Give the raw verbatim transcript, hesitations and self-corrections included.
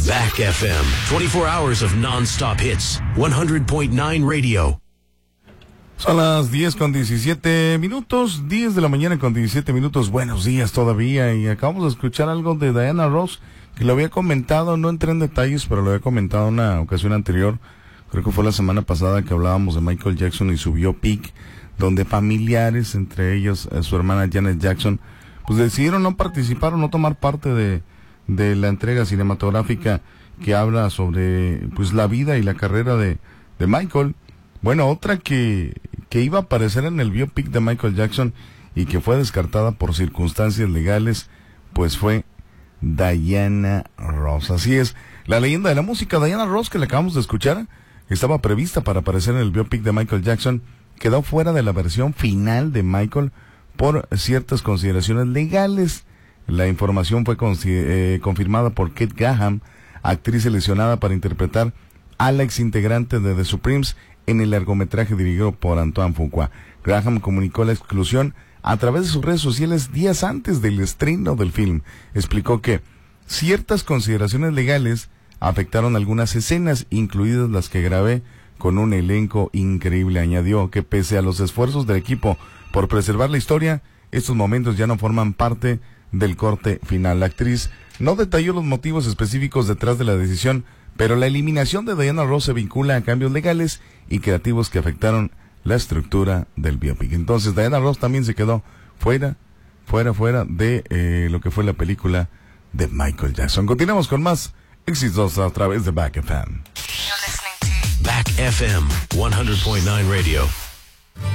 Back F M, twenty-four hours of non-stop hits, one hundred point nine radio. Son las diez con diecisiete minutos, diez de la mañana con diecisiete minutos. Buenos días todavía, y acabamos de escuchar algo de Diana Ross, que lo había comentado, no entré en detalles, pero lo había comentado en una ocasión anterior. Creo que fue la semana pasada que hablábamos de Michael Jackson y su biopic, donde familiares, entre ellos eh, su hermana Janet Jackson, pues decidieron no participar o no tomar parte de, de la entrega cinematográfica que habla sobre pues la vida y la carrera de, de Michael. Bueno, otra que, que iba a aparecer en el biopic de Michael Jackson y que fue descartada por circunstancias legales, pues fue Diana Ross. Así es, la leyenda de la música, Diana Ross, que le acabamos de escuchar, estaba prevista para aparecer en el biopic de Michael Jackson, quedó fuera de la versión final de Michael por ciertas consideraciones legales. La información fue eh, confirmada por Kate Graham, actriz seleccionada para interpretar a la exintegrante de The Supremes en el largometraje dirigido por Antoine Fuqua. Graham comunicó la exclusión a través de sus redes sociales días antes del estreno del film. Explicó que ciertas consideraciones legales afectaron algunas escenas, incluidas las que grabé con un elenco increíble. Añadió que pese a los esfuerzos del equipo por preservar la historia, estos momentos ya no forman parte del corte final. La actriz no detalló los motivos específicos detrás de la decisión, pero la eliminación de Diana Ross se vincula a cambios legales y creativos que afectaron la estructura del biopic. Entonces Diana Ross también se quedó fuera, fuera, fuera de eh, lo que fue la película de Michael Jackson. Continuamos con más éxitos a través de Back F M. Back F M, one hundred point nine radio.